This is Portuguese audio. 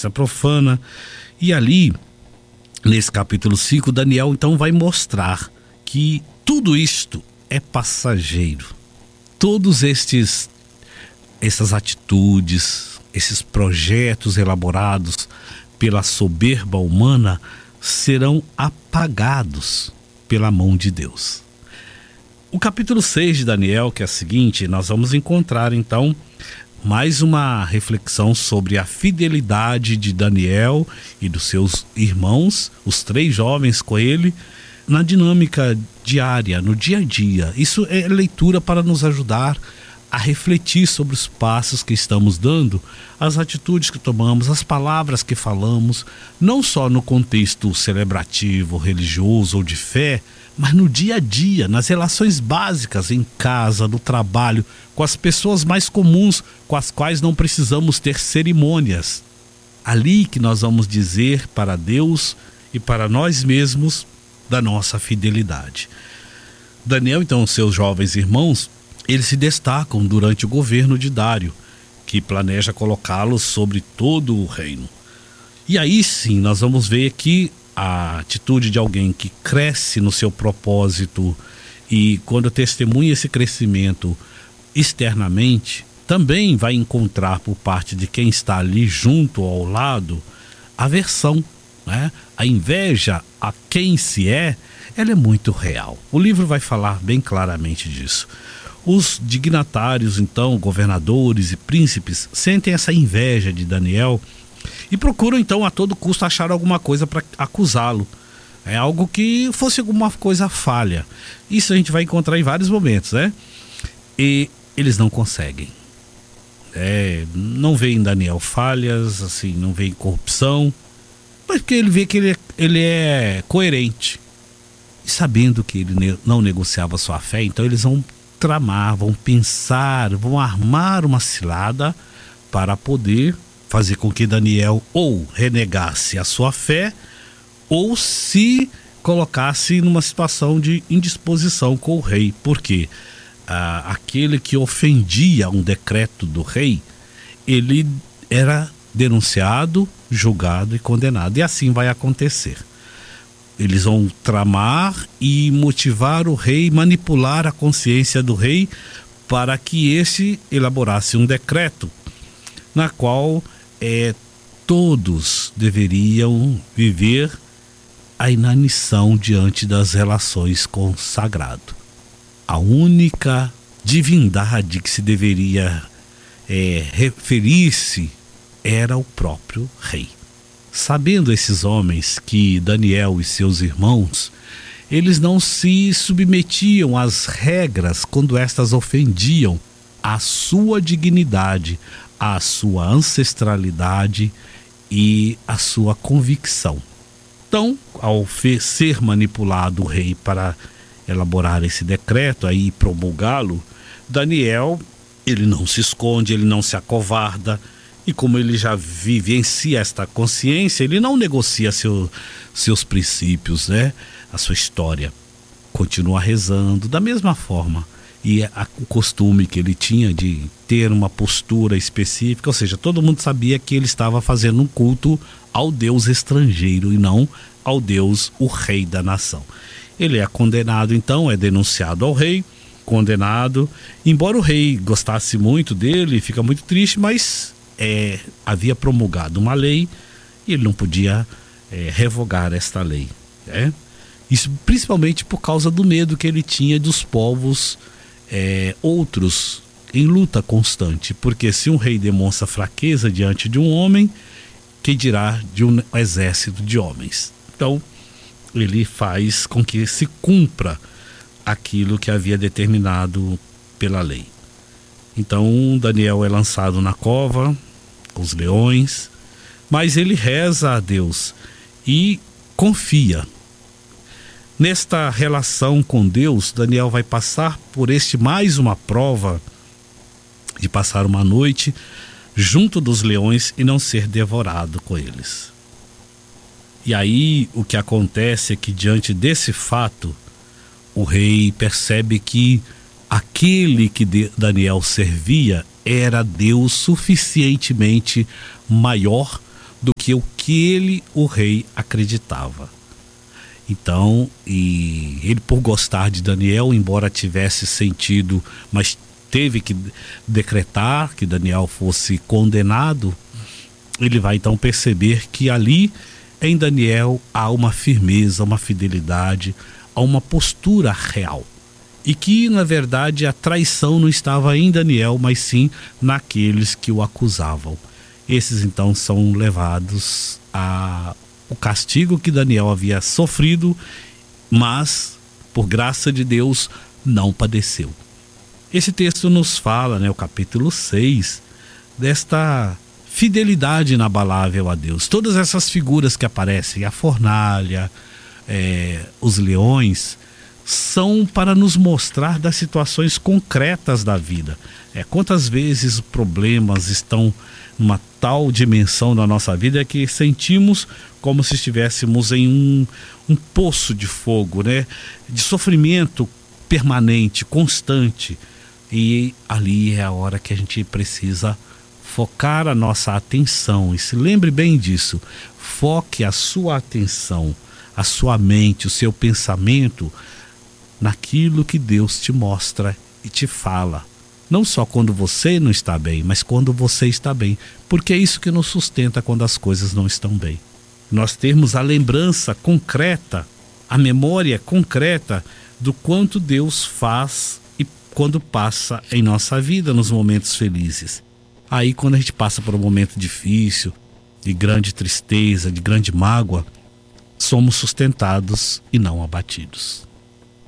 prática profana. E ali, nesse capítulo 5, Daniel então vai mostrar que tudo isto é passageiro. Todos essas atitudes, esses projetos elaborados pela soberba humana serão apagados pela mão de Deus. O capítulo 6 de Daniel, que é o seguinte, nós vamos encontrar então mais uma reflexão sobre a fidelidade de Daniel e dos seus irmãos, os 3 jovens com ele, na dinâmica diária, no dia a dia. Isso é leitura para nos ajudar a refletir sobre os passos que estamos dando, as atitudes que tomamos, as palavras que falamos, não só no contexto celebrativo, religioso ou de fé, mas no dia a dia, nas relações básicas, em casa, no trabalho, com as pessoas mais comuns, com as quais não precisamos ter cerimônias. Ali que nós vamos dizer para Deus e para nós mesmos da nossa fidelidade. Daniel, então, seus jovens irmãos, eles se destacam durante o governo de Dário, que planeja colocá-los sobre todo o reino. E aí sim, nós vamos ver aqui a atitude de alguém que cresce no seu propósito e quando testemunha esse crescimento externamente, também vai encontrar por parte de quem está ali junto ao lado aversão, né? A inveja a quem se é, ela é muito real. O livro vai falar bem claramente disso. Os dignatários, então, governadores e príncipes, sentem essa inveja de Daniel e procuram, então, a todo custo achar alguma coisa para acusá-lo. É algo que fosse alguma coisa falha. Isso a gente vai encontrar em vários momentos, né? E eles não conseguem. Não vê em Daniel falhas, assim, não vê em corrupção, mas porque ele vê que ele é coerente. E sabendo que ele não negociava sua fé, então eles vão tramar, vão pensar, vão armar uma cilada para poder fazer com que Daniel ou renegasse a sua fé ou se colocasse numa situação de indisposição com o rei. Por quê? Aquele que ofendia um decreto do rei, ele era denunciado, julgado e condenado. E assim vai acontecer. Eles vão tramar e motivar o rei, manipular a consciência do rei para que esse elaborasse um decreto na qual todos deveriam viver a inanição diante das relações com o sagrado. A única divindade que se deveria referir-se era o próprio rei. Sabendo esses homens que Daniel e seus irmãos, eles não se submetiam às regras quando estas ofendiam a sua dignidade, a sua ancestralidade e a sua convicção. Então, ao ser manipulado o rei para elaborar esse decreto aí e promulgá-lo, Daniel, ele não se esconde, ele não se acovarda, e como ele já vivencia esta consciência, ele não negocia seus princípios, né? A sua história. Continua rezando da mesma forma. E o costume que ele tinha de ter uma postura específica, ou seja, todo mundo sabia que ele estava fazendo um culto ao Deus estrangeiro e não ao Deus, o rei da nação. Ele é condenado, então, é denunciado ao rei, condenado. Embora o rei gostasse muito dele, fica muito triste, mas havia promulgado uma lei e ele não podia revogar esta lei, né? Isso principalmente por causa do medo que ele tinha dos povos outros em luta constante, porque se um rei demonstra fraqueza diante de um homem, que dirá de um exército de homens? Então ele faz com que se cumpra aquilo que havia determinado pela lei. Então Daniel é lançado na cova com os leões, mas ele reza a Deus e confia. Nesta relação com Deus, Daniel vai passar por mais uma prova de passar uma noite junto dos leões e não ser devorado com eles. E aí o que acontece é que diante desse fato, o rei percebe que aquele que Daniel servia era Deus suficientemente maior do que o rei, acreditava. Então, e ele, por gostar de Daniel, embora tivesse sentido, mas teve que decretar que Daniel fosse condenado, ele vai então perceber que ali em Daniel há uma firmeza, uma fidelidade, há uma postura real. E que, na verdade, a traição não estava em Daniel, mas sim naqueles que o acusavam. Esses então são levados ao castigo que Daniel havia sofrido, mas, por graça de Deus, não padeceu. Esse texto nos fala, o capítulo 6, desta fidelidade inabalável a Deus. Todas essas figuras que aparecem, a fornalha, os leões, são para nos mostrar das situações concretas da vida. Quantas vezes problemas estão numa tal dimensão da nossa vida que sentimos como se estivéssemos em um poço de fogo, de sofrimento permanente, constante. E ali é a hora que a gente precisa focar a nossa atenção. E se lembre bem disso, foque a sua atenção, a sua mente, o seu pensamento naquilo que Deus te mostra e te fala. Não só quando você não está bem, mas quando você está bem, porque é isso que nos sustenta quando as coisas não estão bem. Nós termos a lembrança concreta, a memória concreta do quanto Deus faz e quando passa em nossa vida nos momentos felizes. Aí, quando a gente passa por um momento difícil, de grande tristeza, de grande mágoa, somos sustentados e não abatidos.